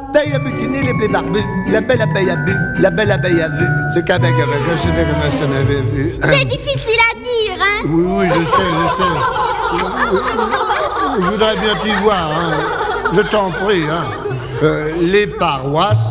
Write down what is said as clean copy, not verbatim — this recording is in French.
l'abeille a butiné les blés barbus, la belle abeille a bu, la belle abeille a vu, ce qu'avec je sais pas comment ça n'avait vu. C'est difficile à dire, hein? Oui, je sais. Je voudrais bien t'y voir, hein. Je t'en prie, hein. Les paroisses